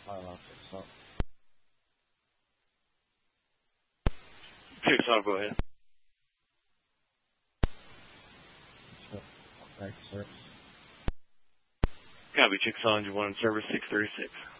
Chickasaw, go ahead. Copy, Chickasaw, engine 1 in service 636.